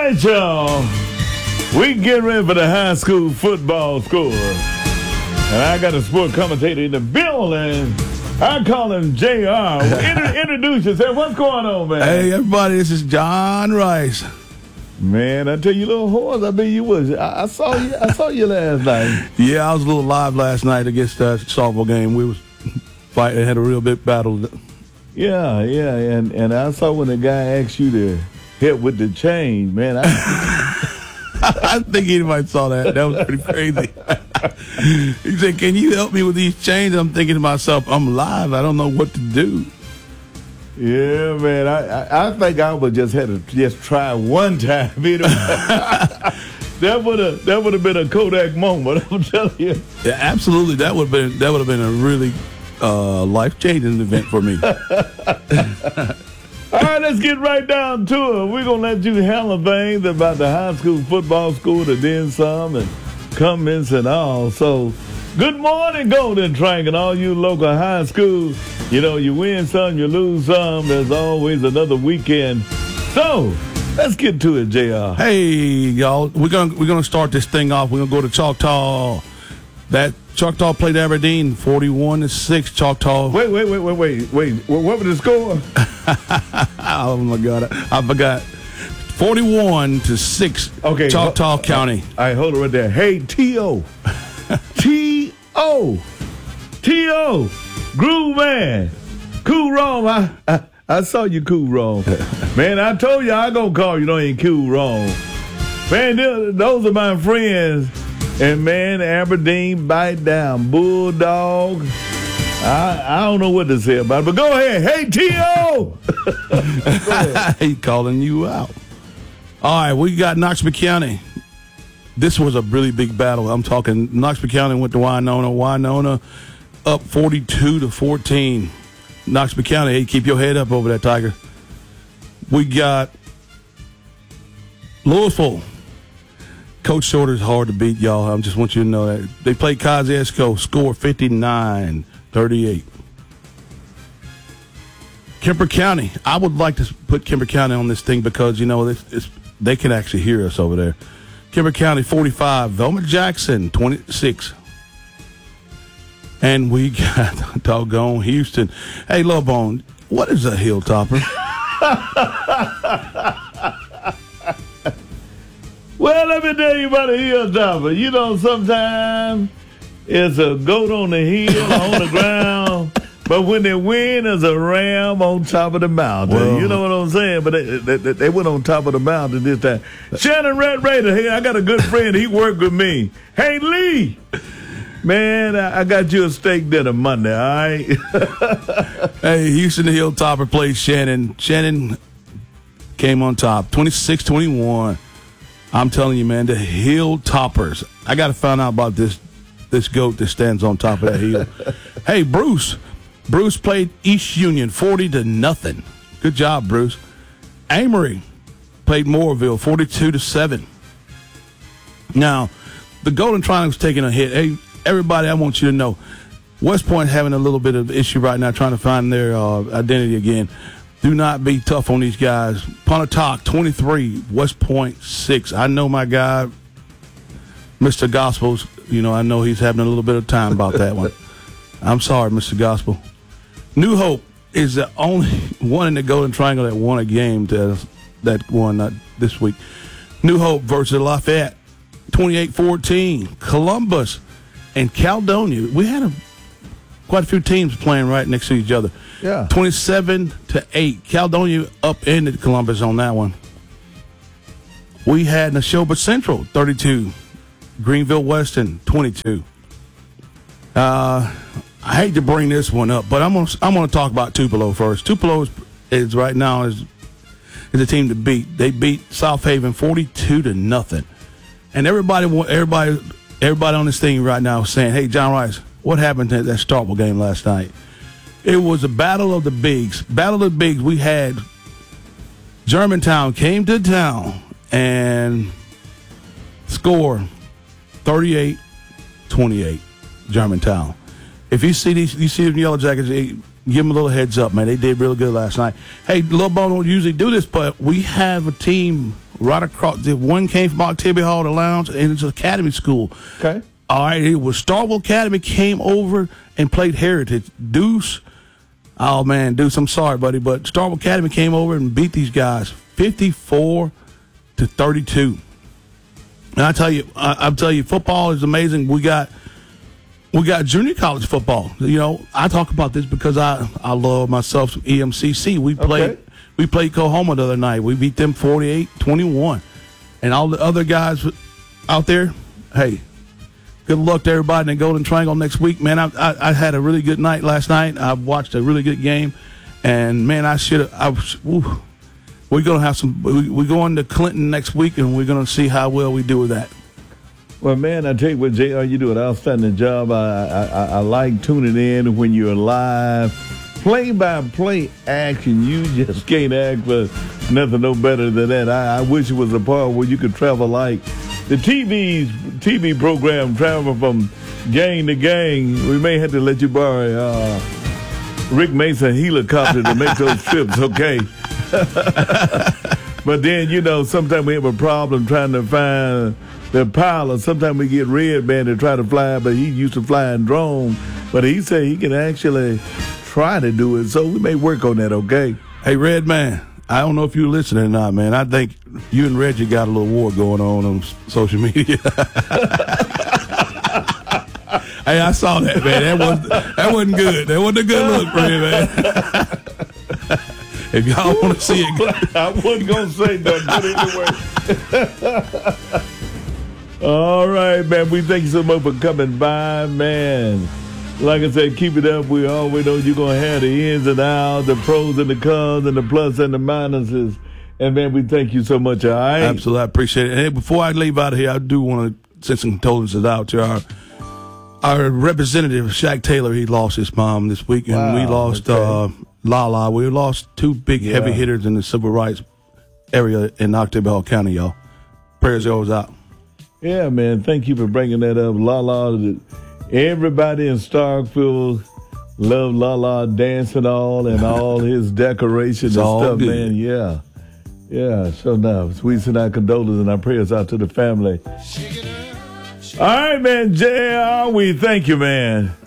right, y'all. We get ready for the high school football score. And I got a sport commentator in the building. I call him JR. Introduce yourself. What's going on, man? Hey, everybody, this is John Rice. Man, I tell you, little horse, I bet you was. I saw you last night. Yeah, I was a little live last night against that softball game. We was fighting, had a real big battle. Yeah, and I saw when the guy asked you to hit with the chain, man. I think anybody saw that. That was pretty crazy. He said, "Can you help me with these chains?" I'm thinking to myself, I'm live. I don't know what to do. Yeah, man. I think I would just had to try one time. You know? that would have been a Kodak moment. I'm telling you. Yeah, absolutely. That would have been a really life-changing event for me. All right, let's get right down to it. We're going to let you handle things about the high school football school, the then some, and comments and all. So, good morning, Golden Triangle, and all you local high schools. You know, you win some, you lose some. There's always another weekend. So, let's get to it, JR. Hey, y'all. We're gonna start this thing off. We're going to go to Choctaw. That Choctaw played Aberdeen 41-6. Choctaw. Wait. What was the score? Oh my God, I forgot. 41-6. Okay, Choctaw County. All right, hold it right there. Hey, T.O. T.O. Groove Man. Cool Wrong. I saw you, Cool Wrong. Man, I told you I gonna call you, no, ain't Cool Wrong. Man, those are my friends. And, man, Aberdeen bite down. Bulldog. I don't know what to say about it, but go ahead. Hey, T.O. He calling you out. All right, we got Knoxville County. This was a really big battle. I'm talking Knoxville County went to Winona. Winona up 42-14. Knoxville County, hey, keep your head up over there, Tiger. We got Louisville. Coach Shorter's hard to beat, y'all. I just want you to know that. They played Kosciuszko, score 59-38. Kemper County. I would like to put Kemper County on this thing because, you know, they can actually hear us over there. Kemper County 45, Velma Jackson 26. And we got doggone Houston. Hey, Lowbone, what is a hilltopper? Well, let me tell you about a hilltopper. You know, sometimes it's a goat on the hill, on the ground. But when they win, there's a ram on top of the mountain. Well, you know what I'm saying? But they went on top of the mountain this time. Shannon Red Raider, hey, I got a good friend. He worked with me. Hey, Lee. Man, I got you a steak dinner Monday, all right? Hey, Houston the Hilltopper played Shannon. Shannon came on top, 26-21. I'm telling you, man, the Hilltoppers. I got to find out about this goat that stands on top of that hill. Hey, Bruce. Bruce played East Union 40-0. Good job, Bruce. Amory played Moorville 42-7. Now, the Golden Triangle's taking a hit. Hey, everybody, I want you to know, West Point having a little bit of issue right now trying to find their identity again. Do not be tough on these guys. Pontotoc 23, West Point 6. I know my guy, Mr. Gospels, you know, I know he's having a little bit of time about that one. I'm sorry, Mr. Gospel. New Hope is the only one in the Golden Triangle that won a game that won this week. New Hope versus Lafayette, 28-14. Columbus and Caledonia. We had quite a few teams playing right next to each other. Yeah. 27-8. Caledonia upended Columbus on that one. We had Neshoba Central, 32. Greenville Weston, 22. I hate to bring this one up, but I'm gonna talk about Tupelo first. Tupelo is right now is a team to beat. They beat South Haven 42-0, and everybody on this thing right now is saying, "Hey, John Rice, what happened to that Starkville game last night?" It was a battle of the bigs. Battle of the bigs. We had Germantown came to town and scored 38-28. Germantown. If you see them Yellow Jackets, give them a little heads up, man. They did really good last night. Hey, Lil Bone don't usually do this, but we have a team right across. The one came from Octavia Hall to Lounge, and it's an academy school. Okay. All right, it was Starville Academy came over and played Heritage. Deuce, oh man, Deuce, I'm sorry, buddy, but Starville Academy came over and beat these guys 54-32. And I tell you, football is amazing. We got junior college football. You know, I talk about this because I love myself some EMCC. We played Coahoma the other night. We beat them 48-21, and all the other guys out there. Hey. Good luck to everybody in the Golden Triangle next week, man. I had a really good night last night. I watched a really good game, and man, we're gonna have some. We're going to Clinton next week, and we're gonna see how well we do with that. Well, man, I tell you what, JR, you do an outstanding job. I like tuning in when you're live, play-by-play action. You just can't act for nothing no better than that. I wish it was a part where you could travel like. The TV program travel from gang to gang. We may have to let you borrow Rick Mason helicopter to make those trips, okay? But then, you know, sometimes we have a problem trying to find the pilot. Sometimes we get Red Man to try to fly, but he used to fly in drone. But he said he can actually try to do it, so we may work on that, okay? Hey, Red Man. I don't know if you're listening or not, man. I think you and Reggie got a little war going on social media. Hey, I saw that, man. That wasn't good. That wasn't a good look for you, man. If y'all want to see it, I wasn't gonna say nothing, but anyway. All right, man. We thank you so much for coming by, man. Like I said, keep it up. We always know you're going to have the ins and outs, the pros and the cons, and the plus and the minuses. And, man, we thank you so much, all right? Absolutely. I appreciate it. And hey, before I leave out of here, I do want to send some condolences out to our representative, Shaq Taylor. He lost his mom this week, and we lost Lala. We lost two big heavy hitters in the civil rights area in Octavia Hall County, y'all. Prayers always out. Yeah, man. Thank you for bringing that up. Lala, everybody in Starkville love Lala dancing and all his decorations and stuff, good. Man. Yeah. Yeah, sure enough. We send our condolences and our prayers out to the family. All right, man, JR, we thank you, man.